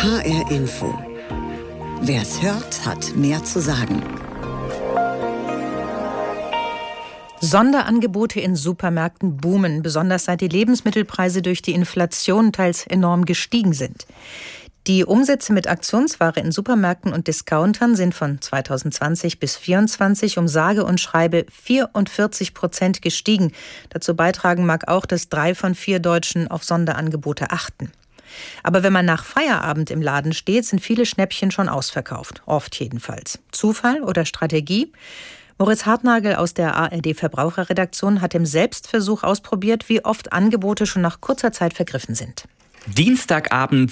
HR Info. Wer's hört, hat mehr zu sagen. Sonderangebote in Supermärkten boomen, besonders seit die Lebensmittelpreise durch die Inflation teils enorm gestiegen sind. Die Umsätze mit Aktionsware in Supermärkten und Discountern sind von 2020 bis 2024 um sage und schreibe 44% gestiegen. Dazu beitragen mag auch, dass 3 von 4 Deutschen auf Sonderangebote achten. Aber wenn man nach Feierabend im Laden steht, sind viele Schnäppchen schon ausverkauft. Oft jedenfalls. Zufall oder Strategie? Moritz Hartnagel aus der ARD-Verbraucherredaktion hat im Selbstversuch ausprobiert, wie oft Angebote schon nach kurzer Zeit vergriffen sind. Dienstagabend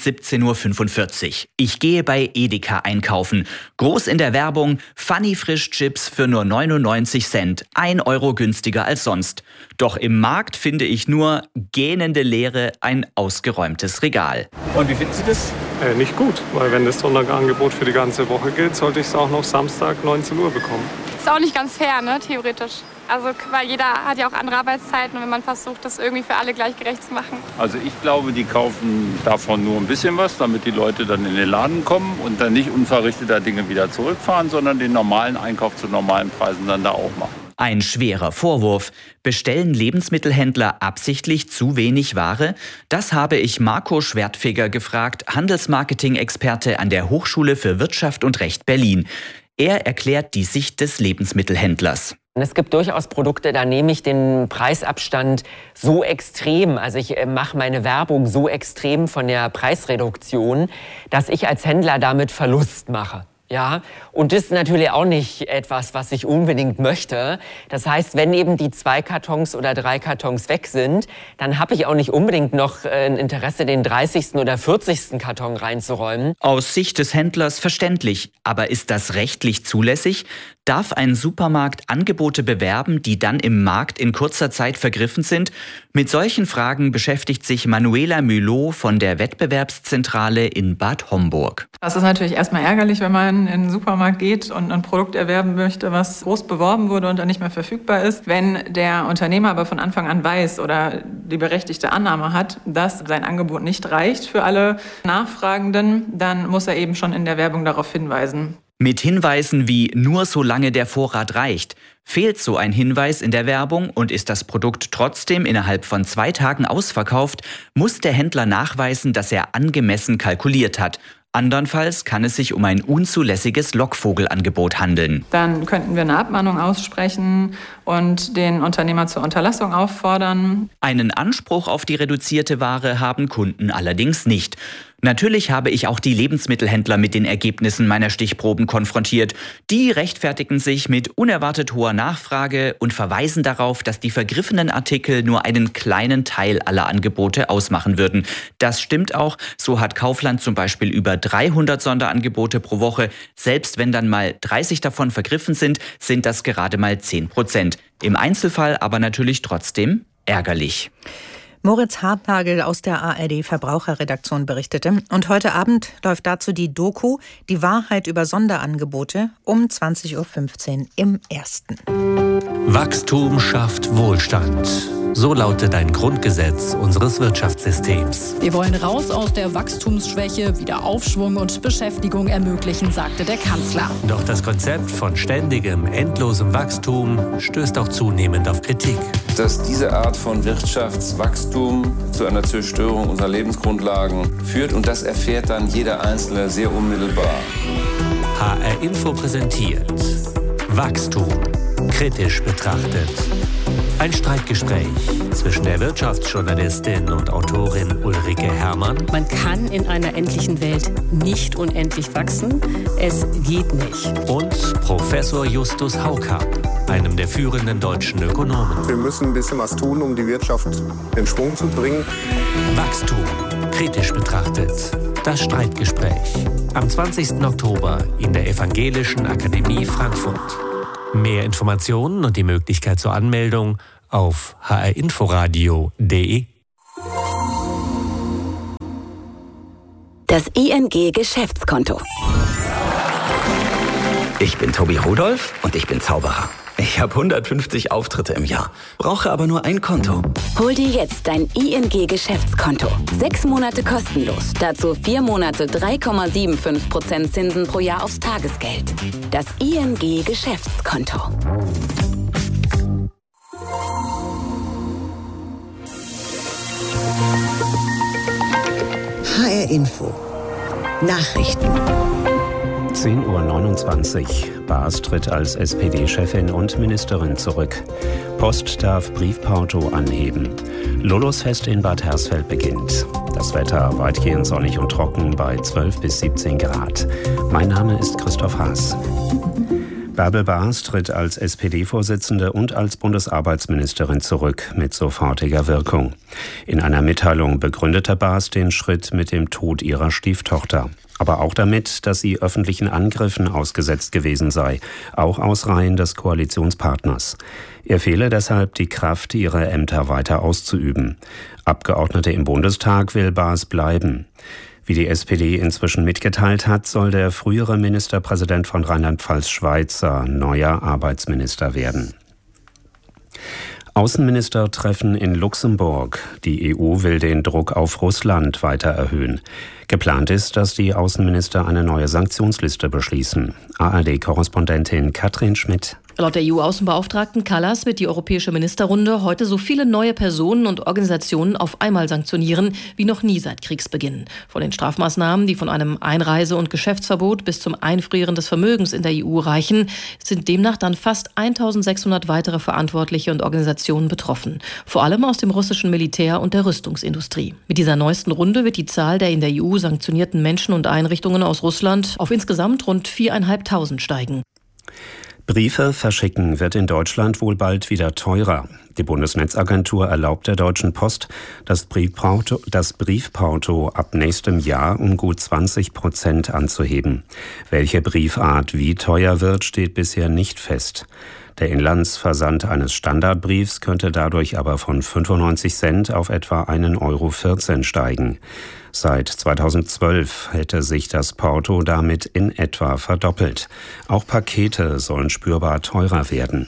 17:45 Uhr. Ich gehe bei Edeka einkaufen. Groß in der Werbung, Funny Frisch Chips für nur 99 Cent. 1 Euro günstiger als sonst. Doch im Markt finde ich nur gähnende Leere, ein ausgeräumtes Regal. Und wie finden Sie das? Nicht gut, weil wenn das Sonderangebot für die ganze Woche gilt, sollte ich es auch noch Samstag 19 Uhr bekommen. Ist auch nicht ganz fair, ne, theoretisch. Also, weil jeder hat ja auch andere Arbeitszeiten und wenn man versucht, das irgendwie für alle gleich gerecht zu machen. Also ich glaube, die kaufen davon nur ein bisschen was, damit die Leute dann in den Laden kommen und dann nicht unverrichteter Dinge wieder zurückfahren, sondern den normalen Einkauf zu normalen Preisen dann da auch machen. Ein schwerer Vorwurf. Bestellen Lebensmittelhändler absichtlich zu wenig Ware? Das habe ich Marco Schwertfeger gefragt, Handelsmarketing-Experte an der Hochschule für Wirtschaft und Recht Berlin. Er erklärt die Sicht des Lebensmittelhändlers. Es gibt durchaus Produkte, da nehme ich den Preisabstand so extrem, also ich mache meine Werbung so extrem von der Preisreduktion, dass ich als Händler damit Verlust mache. Ja, und das ist natürlich auch nicht etwas, was ich unbedingt möchte. Das heißt, wenn eben die 2 Kartons oder 3 Kartons weg sind, dann habe ich auch nicht unbedingt noch ein Interesse, den 30. oder 40. Karton reinzuräumen. Aus Sicht des Händlers verständlich. Aber ist das rechtlich zulässig? Darf ein Supermarkt Angebote bewerben, die dann im Markt in kurzer Zeit vergriffen sind? Mit solchen Fragen beschäftigt sich Manuela Mülot von der Wettbewerbszentrale in Bad Homburg. Das ist natürlich erstmal ärgerlich, wenn man in den Supermarkt geht und ein Produkt erwerben möchte, was groß beworben wurde und dann nicht mehr verfügbar ist. Wenn der Unternehmer aber von Anfang an weiß oder die berechtigte Annahme hat, dass sein Angebot nicht reicht für alle Nachfragenden, dann muss er eben schon in der Werbung darauf hinweisen. Mit Hinweisen wie nur solange der Vorrat reicht. Fehlt so ein Hinweis in der Werbung und ist das Produkt trotzdem innerhalb von 2 Tagen ausverkauft, muss der Händler nachweisen, dass er angemessen kalkuliert hat. Andernfalls kann es sich um ein unzulässiges Lockvogelangebot handeln. Dann könnten wir eine Abmahnung aussprechen und den Unternehmer zur Unterlassung auffordern. Einen Anspruch auf die reduzierte Ware haben Kunden allerdings nicht. Natürlich habe ich auch die Lebensmittelhändler mit den Ergebnissen meiner Stichproben konfrontiert. Die rechtfertigen sich mit unerwartet hoher Nachfrage und verweisen darauf, dass die vergriffenen Artikel nur einen kleinen Teil aller Angebote ausmachen würden. Das stimmt auch. So hat Kaufland zum Beispiel über 300 Sonderangebote pro Woche. Selbst wenn dann mal 30 davon vergriffen sind, sind das gerade mal 10%. Im Einzelfall aber natürlich trotzdem ärgerlich. Moritz Hartnagel aus der ARD-Verbraucherredaktion berichtete. Und heute Abend läuft dazu die Doku Die Wahrheit über Sonderangebote um 20:15 Uhr im Ersten. Wachstum schafft Wohlstand. So lautet ein Grundgesetz unseres Wirtschaftssystems. Wir wollen raus aus der Wachstumsschwäche, wieder Aufschwung und Beschäftigung ermöglichen, sagte der Kanzler. Doch das Konzept von ständigem, endlosem Wachstum stößt auch zunehmend auf Kritik. Dass diese Art von Wirtschaftswachstum zu einer Zerstörung unserer Lebensgrundlagen führt und das erfährt dann jeder Einzelne sehr unmittelbar. HR Info präsentiert Wachstum kritisch betrachtet. Ein Streitgespräch zwischen der Wirtschaftsjournalistin und Autorin Ulrike Herrmann. Man kann in einer endlichen Welt nicht unendlich wachsen. Es geht nicht. Und Professor Justus Haukamp, einem der führenden deutschen Ökonomen. Wir müssen ein bisschen was tun, um die Wirtschaft in Schwung zu bringen. Wachstum kritisch betrachtet. Das Streitgespräch. Am 20. Oktober in der Evangelischen Akademie Frankfurt. Mehr Informationen und die Möglichkeit zur Anmeldung auf hrinforadio.de. Das ING Geschäftskonto. Ich bin Tobi Rudolph und ich bin Zauberer. Ich habe 150 Auftritte im Jahr, brauche aber nur ein Konto. Hol dir jetzt dein ING-Geschäftskonto. 6 Monate kostenlos. Dazu 4 Monate 3,75% Zinsen pro Jahr aufs Tagesgeld. Das ING-Geschäftskonto. HR Info. Nachrichten. 10:29 Uhr. Baas tritt als SPD-Chefin und Ministerin zurück. Post darf Briefporto anheben. Lulusfest in Bad Hersfeld beginnt. Das Wetter weitgehend sonnig und trocken bei 12 bis 17 Grad. Mein Name ist Christoph Haas. Bärbel Baas tritt als SPD-Vorsitzende und als Bundesarbeitsministerin zurück mit sofortiger Wirkung. In einer Mitteilung begründete Baas den Schritt mit dem Tod ihrer Stieftochter. Aber auch damit, dass sie öffentlichen Angriffen ausgesetzt gewesen sei, auch aus Reihen des Koalitionspartners. Ihr fehle deshalb die Kraft, ihre Ämter weiter auszuüben. Abgeordnete im Bundestag will Baas bleiben. Wie die SPD inzwischen mitgeteilt hat, soll der frühere Ministerpräsident von Rheinland-Pfalz Schweizer neuer Arbeitsminister werden. Außenministertreffen in Luxemburg. Die EU will den Druck auf Russland weiter erhöhen. Geplant ist, dass die Außenminister eine neue Sanktionsliste beschließen. ARD-Korrespondentin Katrin Schmidt. Laut der EU-Außenbeauftragten Kallas wird die Europäische Ministerrunde heute so viele neue Personen und Organisationen auf einmal sanktionieren wie noch nie seit Kriegsbeginn. Von den Strafmaßnahmen, die von einem Einreise- und Geschäftsverbot bis zum Einfrieren des Vermögens in der EU reichen, sind demnach dann fast 1600 weitere Verantwortliche und Organisationen betroffen. Vor allem aus dem russischen Militär und der Rüstungsindustrie. Mit dieser neuesten Runde wird die Zahl der in der EU sanktionierten Menschen und Einrichtungen aus Russland auf insgesamt rund 4.500 steigen. Briefe verschicken wird in Deutschland wohl bald wieder teurer. Die Bundesnetzagentur erlaubt der Deutschen Post, das Briefporto ab nächstem Jahr um gut 20% anzuheben. Welche Briefart wie teuer wird, steht bisher nicht fest. Der Inlandsversand eines Standardbriefs könnte dadurch aber von 95 Cent auf etwa 1,14 € steigen. Seit 2012 hätte sich das Porto damit in etwa verdoppelt. Auch Pakete sollen spürbar teurer werden.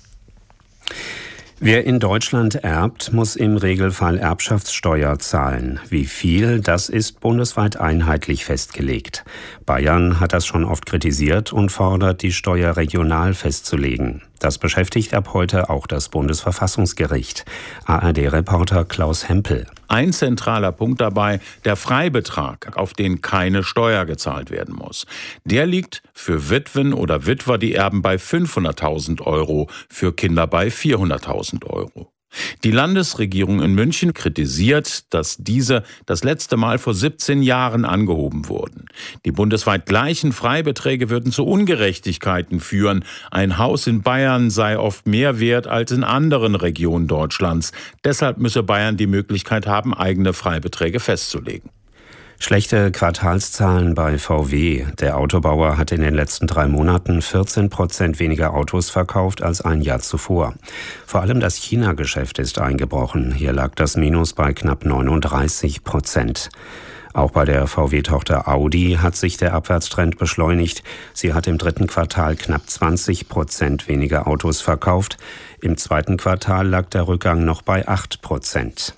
Wer in Deutschland erbt, muss im Regelfall Erbschaftssteuer zahlen. Wie viel, das ist bundesweit einheitlich festgelegt. Bayern hat das schon oft kritisiert und fordert, die Steuer regional festzulegen. Das beschäftigt ab heute auch das Bundesverfassungsgericht. ARD-Reporter Klaus Hempel. Ein zentraler Punkt dabei, der Freibetrag, auf den keine Steuer gezahlt werden muss. Der liegt für Witwen oder Witwer, die erben, bei 500.000 €, für Kinder bei 400.000 €. Die Landesregierung in München kritisiert, dass diese das letzte Mal vor 17 Jahren angehoben wurden. Die bundesweit gleichen Freibeträge würden zu Ungerechtigkeiten führen. Ein Haus in Bayern sei oft mehr wert als in anderen Regionen Deutschlands. Deshalb müsse Bayern die Möglichkeit haben, eigene Freibeträge festzulegen. Schlechte Quartalszahlen bei VW. Der Autobauer hat in den letzten 3 Monaten 14% weniger Autos verkauft als ein Jahr zuvor. Vor allem das China-Geschäft ist eingebrochen. Hier lag das Minus bei knapp 39%. Auch bei der VW-Tochter Audi hat sich der Abwärtstrend beschleunigt. Sie hat im 3. Quartal knapp 20% weniger Autos verkauft. Im 2. Quartal lag der Rückgang noch bei 8%.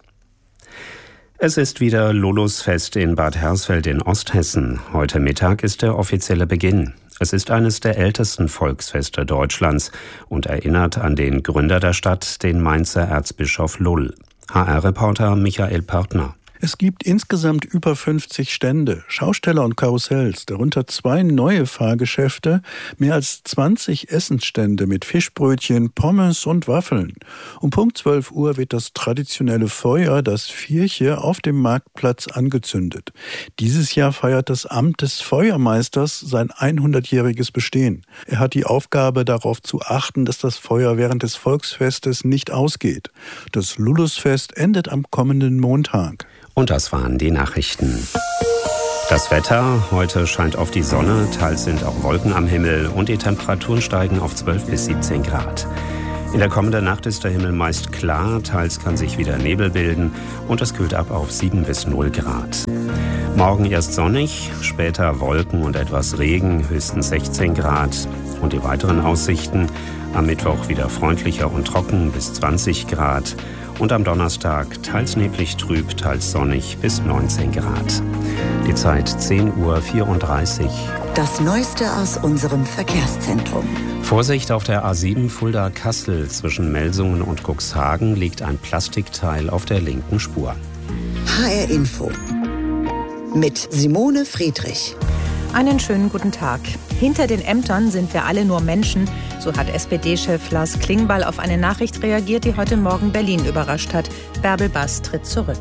Es ist wieder Lulusfest in Bad Hersfeld in Osthessen. Heute Mittag ist der offizielle Beginn. Es ist eines der ältesten Volksfeste Deutschlands und erinnert an den Gründer der Stadt, den Mainzer Erzbischof Lull. HR-Reporter Michael Pörtner. Es gibt insgesamt über 50 Stände, Schausteller und Karussells, darunter 2 neue Fahrgeschäfte, mehr als 20 Essensstände mit Fischbrötchen, Pommes und Waffeln. Um Punkt 12 Uhr wird das traditionelle Feuer, das Vierche, auf dem Marktplatz angezündet. Dieses Jahr feiert das Amt des Feuermeisters sein 100-jähriges Bestehen. Er hat die Aufgabe, darauf zu achten, dass das Feuer während des Volksfestes nicht ausgeht. Das Lulusfest endet am kommenden Montag. Und das waren die Nachrichten. Das Wetter, heute scheint oft die Sonne, teils sind auch Wolken am Himmel und die Temperaturen steigen auf 12 bis 17 Grad. In der kommenden Nacht ist der Himmel meist klar, teils kann sich wieder Nebel bilden und es kühlt ab auf 7 bis 0 Grad. Morgen erst sonnig, später Wolken und etwas Regen, höchstens 16 Grad. Und die weiteren Aussichten: Am Mittwoch wieder freundlicher und trocken bis 20 Grad. Und am Donnerstag teils neblig trüb, teils sonnig bis 19 Grad. Die Zeit 10:34 Uhr. Das Neueste aus unserem Verkehrszentrum. Vorsicht auf der A7 Fulda-Kassel. Zwischen Melsungen und Cuxhagen liegt ein Plastikteil auf der linken Spur. HR Info mit Simone Friedrich. Einen schönen guten Tag. Hinter den Ämtern sind wir alle nur Menschen. So hat SPD-Chef Lars Klingbeil auf eine Nachricht reagiert, die heute Morgen Berlin überrascht hat. Bärbel Bass tritt zurück.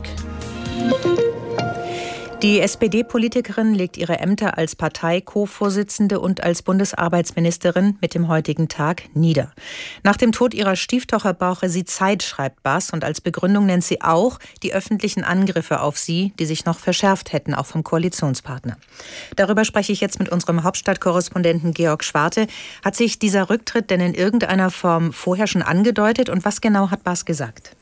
Die SPD-Politikerin legt ihre Ämter als Partei-Co-Vorsitzende und als Bundesarbeitsministerin mit dem heutigen Tag nieder. Nach dem Tod ihrer Stieftochter brauche sie Zeit, schreibt Bass, und als Begründung nennt sie auch die öffentlichen Angriffe auf sie, die sich noch verschärft hätten, auch vom Koalitionspartner. Darüber spreche ich jetzt mit unserem Hauptstadtkorrespondenten Georg Schwarte. Hat sich dieser Rücktritt denn in irgendeiner Form vorher schon angedeutet und was genau hat Bass gesagt?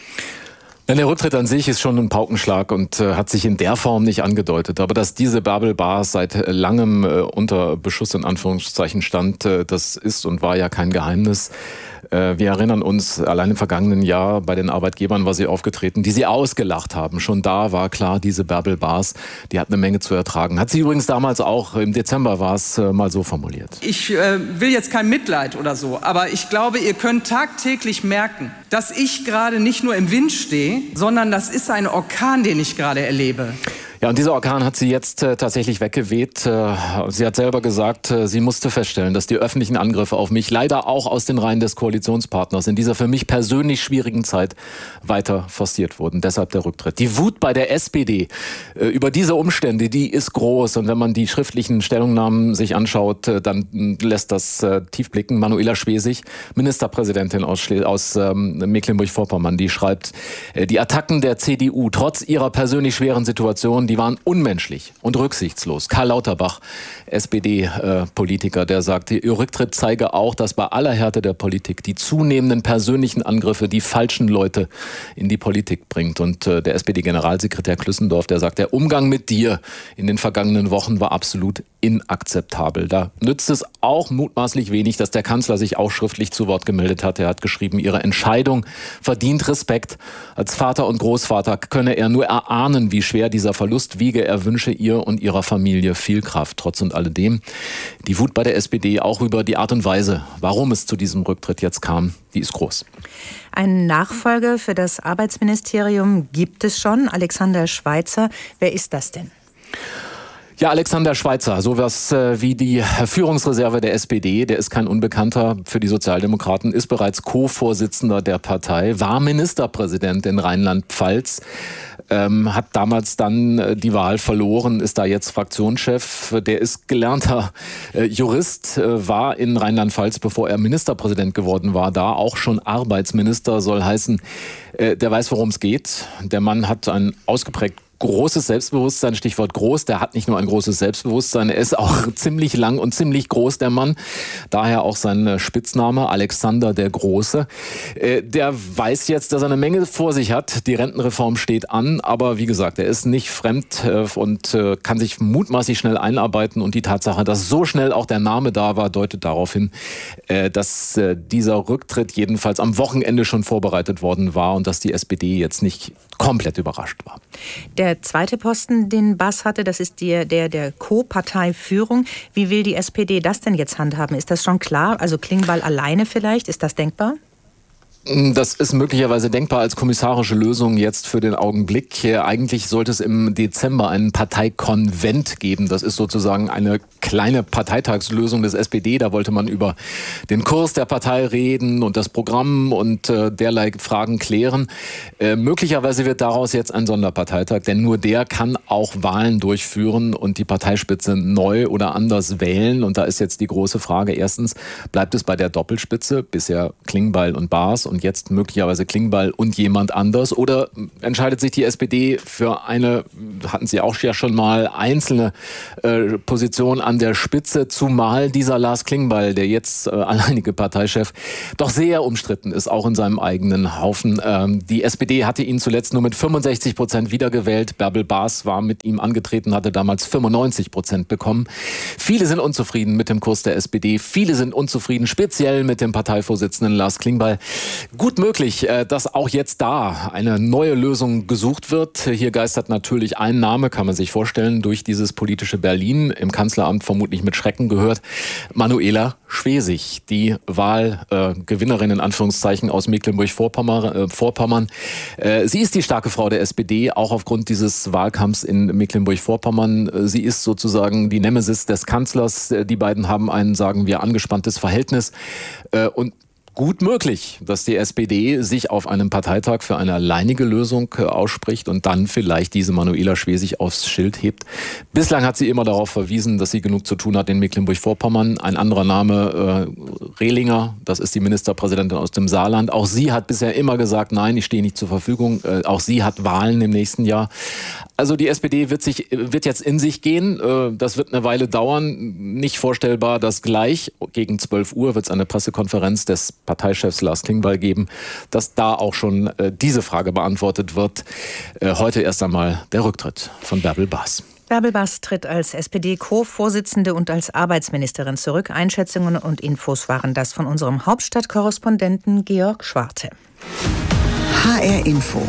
Der Rücktritt an sich ist schon ein Paukenschlag und hat sich in der Form nicht angedeutet. Aber dass diese Bärbel Baas seit langem unter Beschuss in Anführungszeichen stand, das ist und war ja kein Geheimnis. Wir erinnern uns, allein im vergangenen Jahr bei den Arbeitgebern war sie aufgetreten, die sie ausgelacht haben. Schon da war klar, diese Bärbel Baas, die hat eine Menge zu ertragen. Hat sie übrigens damals auch, im Dezember war es mal so formuliert. Ich will jetzt kein Mitleid oder so, aber ich glaube, ihr könnt tagtäglich merken, dass ich gerade nicht nur im Wind stehe, sondern das ist ein Orkan, den ich gerade erlebe. Ja, und dieser Orkan hat sie jetzt tatsächlich weggeweht. Sie hat selber gesagt, sie musste feststellen, dass die öffentlichen Angriffe auf mich leider auch aus den Reihen des Koalitionspartners in dieser für mich persönlich schwierigen Zeit weiter forciert wurden. Deshalb der Rücktritt. Die Wut bei der SPD über diese Umstände, die ist groß. Und wenn man die schriftlichen Stellungnahmen sich anschaut, dann lässt das tief blicken. Manuela Schwesig, Ministerpräsidentin aus Mecklenburg-Vorpommern, die schreibt, die Attacken der CDU trotz ihrer persönlich schweren Situation, die waren unmenschlich und rücksichtslos. Karl Lauterbach, SPD-Politiker, der sagte, ihr Rücktritt zeige auch, dass bei aller Härte der Politik die zunehmenden persönlichen Angriffe die falschen Leute in die Politik bringt. Und der SPD-Generalsekretär Klüssendorf, der sagt, der Umgang mit dir in den vergangenen Wochen war absolut inakzeptabel. Da nützt es auch mutmaßlich wenig, dass der Kanzler sich auch schriftlich zu Wort gemeldet hat. Er hat geschrieben, ihre Entscheidung verdient Respekt. Als Vater und Großvater könne er nur erahnen, wie schwer dieser Verlust wiege. Er wünsche ihr und ihrer Familie viel Kraft. Trotz und alledem, die Wut bei der SPD auch über die Art und Weise, warum es zu diesem Rücktritt jetzt kam, die ist groß. Einen Nachfolger für das Arbeitsministerium gibt es schon, Alexander Schweitzer. Wer ist das denn? Ja, Alexander Schweitzer, sowas wie die Führungsreserve der SPD, der ist kein Unbekannter für die Sozialdemokraten, ist bereits Co-Vorsitzender der Partei, war Ministerpräsident in Rheinland-Pfalz, hat damals dann die Wahl verloren, ist da jetzt Fraktionschef. Der ist gelernter Jurist, war in Rheinland-Pfalz, bevor er Ministerpräsident geworden war, da auch schon Arbeitsminister, soll heißen, der weiß, worum es geht. Der Mann hat ein ausgeprägt großes Selbstbewusstsein, Stichwort groß, der hat nicht nur ein großes Selbstbewusstsein, er ist auch ziemlich lang und ziemlich groß, der Mann. Daher auch sein Spitzname, Alexander der Große. Der weiß jetzt, dass er eine Menge vor sich hat. Die Rentenreform steht an, aber wie gesagt, er ist nicht fremd und kann sich mutmaßlich schnell einarbeiten. Und die Tatsache, dass so schnell auch der Name da war, deutet darauf hin, dass dieser Rücktritt jedenfalls am Wochenende schon vorbereitet worden war und dass die SPD jetzt nicht komplett überrascht war. Der zweite Posten, den Bass hatte, das ist der Co-Parteiführung. Wie will die SPD das denn jetzt handhaben? Ist das schon klar? Also Klingbeil alleine vielleicht? Ist das denkbar? Das ist möglicherweise denkbar als kommissarische Lösung jetzt für den Augenblick. Eigentlich sollte es im Dezember einen Parteikonvent geben. Das ist sozusagen eine kleine Parteitagslösung des SPD. Da wollte man über den Kurs der Partei reden und das Programm und derlei Fragen klären. Möglicherweise wird daraus jetzt ein Sonderparteitag, denn nur der kann auch Wahlen durchführen und die Parteispitze neu oder anders wählen. Und da ist jetzt die große Frage. Erstens, bleibt es bei der Doppelspitze, bisher Klingbeil und Baas, und und jetzt möglicherweise Klingbeil und jemand anders? Oder entscheidet sich die SPD für eine, hatten Sie auch ja schon mal, einzelne Position an der Spitze, zumal dieser Lars Klingbeil, der jetzt alleinige Parteichef, doch sehr umstritten ist, auch in seinem eigenen Haufen. Die SPD hatte ihn zuletzt nur mit 65% wiedergewählt. Bärbel Baas war mit ihm angetreten, hatte damals 95% bekommen. Viele sind unzufrieden mit dem Kurs der SPD. Viele sind unzufrieden, speziell mit dem Parteivorsitzenden Lars Klingbeil. Gut möglich, dass auch jetzt da eine neue Lösung gesucht wird. Hier geistert natürlich ein Name, kann man sich vorstellen, durch dieses politische Berlin. Im Kanzleramt vermutlich mit Schrecken gehört. Manuela Schwesig, die Wahlgewinnerin in Anführungszeichen aus Mecklenburg-Vorpommern. Sie ist die starke Frau der SPD, auch aufgrund dieses Wahlkampfs in Mecklenburg-Vorpommern. Sie ist sozusagen die Nemesis des Kanzlers. Die beiden haben ein, sagen wir, angespanntes Verhältnis. Und gut möglich, dass die SPD sich auf einem Parteitag für eine alleinige Lösung ausspricht und dann vielleicht diese Manuela Schwesig aufs Schild hebt. Bislang hat sie immer darauf verwiesen, dass sie genug zu tun hat in Mecklenburg-Vorpommern. Ein anderer Name, Rehlinger, das ist die Ministerpräsidentin aus dem Saarland. Auch sie hat bisher immer gesagt, nein, ich stehe nicht zur Verfügung. Auch sie hat Wahlen im nächsten Jahr. Also die SPD wird jetzt in sich gehen. Das wird eine Weile dauern. Nicht vorstellbar, dass gleich gegen 12 Uhr wird es eine Pressekonferenz des Parteichefs Lars Klingbeil geben, dass da auch schon diese Frage beantwortet wird. Heute erst einmal der Rücktritt von Bärbel Baas. Bärbel Baas tritt als SPD-Co-Vorsitzende und als Arbeitsministerin zurück. Einschätzungen und Infos waren das von unserem Hauptstadtkorrespondenten Georg Schwarte. HR Info.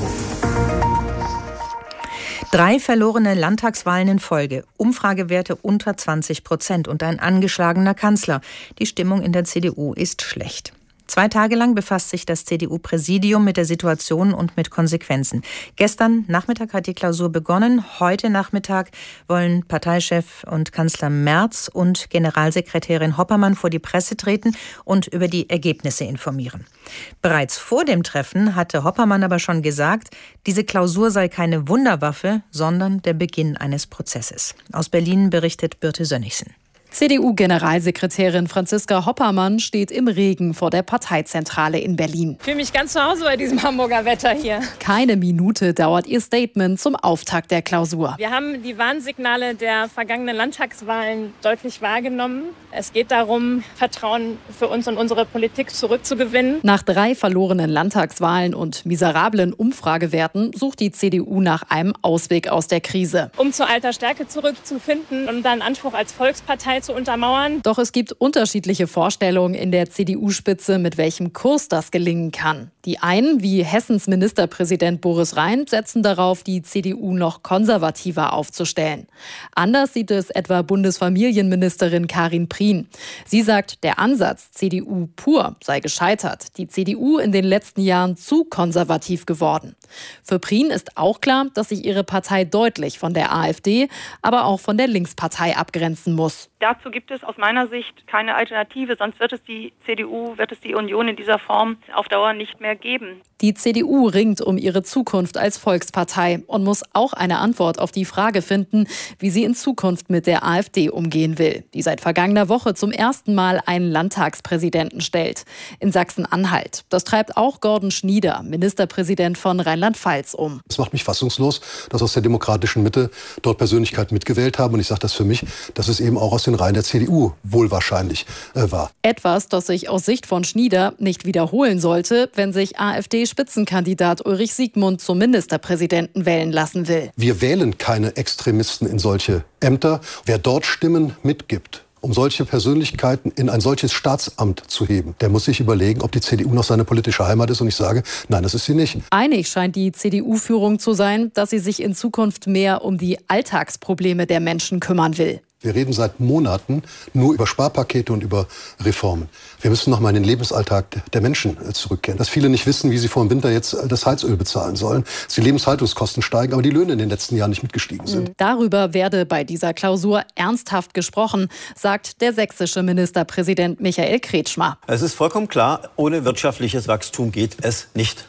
3 verlorene Landtagswahlen in Folge, Umfragewerte unter 20% und ein angeschlagener Kanzler. Die Stimmung in der CDU ist schlecht. 2 Tage lang befasst sich das CDU-Präsidium mit der Situation und mit Konsequenzen. Gestern Nachmittag hat die Klausur begonnen. Heute Nachmittag wollen Parteichef und Kanzler Merz und Generalsekretärin Hoppermann vor die Presse treten und über die Ergebnisse informieren. Bereits vor dem Treffen hatte Hoppermann aber schon gesagt, diese Klausur sei keine Wunderwaffe, sondern der Beginn eines Prozesses. Aus Berlin berichtet Birte Sönnigsen. CDU-Generalsekretärin Franziska Hoppermann steht im Regen vor der Parteizentrale in Berlin. Ich fühle mich ganz zu Hause bei diesem Hamburger Wetter hier. Keine Minute dauert ihr Statement zum Auftakt der Klausur. Wir haben die Warnsignale der vergangenen Landtagswahlen deutlich wahrgenommen. Es geht darum, Vertrauen für uns und unsere Politik zurückzugewinnen. Nach 3 verlorenen Landtagswahlen und miserablen Umfragewerten sucht die CDU nach einem Ausweg aus der Krise. Um zur alter Stärke zurückzufinden und dann Anspruch als Volkspartei zu untermauern. Doch es gibt unterschiedliche Vorstellungen in der CDU-Spitze, mit welchem Kurs das gelingen kann. Die einen, wie Hessens Ministerpräsident Boris Rhein, setzen darauf, die CDU noch konservativer aufzustellen. Anders sieht es etwa Bundesfamilienministerin Karin Prien. Sie sagt, der Ansatz CDU pur sei gescheitert. Die CDU in den letzten Jahren zu konservativ geworden. Für Prien ist auch klar, dass sich ihre Partei deutlich von der AfD, aber auch von der Linkspartei abgrenzen muss. Dazu gibt es aus meiner Sicht keine Alternative, sonst wird es die CDU, wird es die Union in dieser Form auf Dauer nicht mehr geben. Die CDU ringt um ihre Zukunft als Volkspartei und muss auch eine Antwort auf die Frage finden, wie sie in Zukunft mit der AfD umgehen will, die seit vergangener Woche zum ersten Mal einen Landtagspräsidenten stellt. In Sachsen-Anhalt. Das treibt auch Gordon Schnieder, Ministerpräsident von Rheinland-Pfalz, um. Es macht mich fassungslos, dass aus der demokratischen Mitte dort Persönlichkeiten mitgewählt haben. Und ich sage das für mich, dass es eben auch aus den Reihen der CDU wohl wahrscheinlich war. Etwas, das sich aus Sicht von Schnieder nicht wiederholen sollte, wenn sich AfD-Spitzenkandidat Ulrich Siegmund zum Ministerpräsidenten wählen lassen will. Wir wählen keine Extremisten in solche Ämter. Wer dort Stimmen mitgibt, um solche Persönlichkeiten in ein solches Staatsamt zu heben, der muss sich überlegen, ob die CDU noch seine politische Heimat ist. Und ich sage, nein, das ist sie nicht. Einig scheint die CDU-Führung zu sein, dass sie sich in Zukunft mehr um die Alltagsprobleme der Menschen kümmern will. Wir reden seit Monaten nur über Sparpakete und über Reformen. Wir müssen noch mal in den Lebensalltag der Menschen zurückkehren. Dass viele nicht wissen, wie sie vor dem Winter jetzt das Heizöl bezahlen sollen. Dass die Lebenshaltungskosten steigen, aber die Löhne in den letzten Jahren nicht mitgestiegen sind. Darüber werde bei dieser Klausur ernsthaft gesprochen, sagt der sächsische Ministerpräsident Michael Kretschmer. Es ist vollkommen klar, ohne wirtschaftliches Wachstum geht es nicht.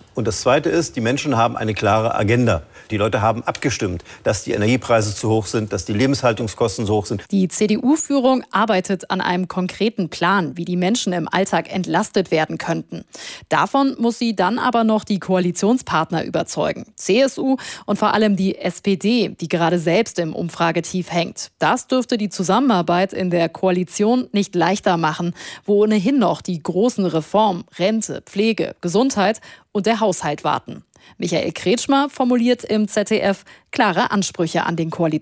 Und das Zweite ist, die Menschen haben eine klare Agenda. Die Leute haben abgestimmt, dass die Energiepreise zu hoch sind, dass die Lebenshaltungskosten zu hoch sind. Die CDU-Führung arbeitet an einem konkreten Plan, wie die Menschen im Alltag entlastet werden könnten. Davon muss sie dann aber noch die Koalitionspartner überzeugen. CSU und vor allem die SPD, die gerade selbst im Umfragetief hängt. Das dürfte die Zusammenarbeit in der Koalition nicht leichter machen, wo ohnehin noch die großen Reformen, Rente, Pflege, Gesundheit und der Haushalt warten. Michael Kretschmer formuliert im ZDF klare Ansprüche an den Koalitionspartner.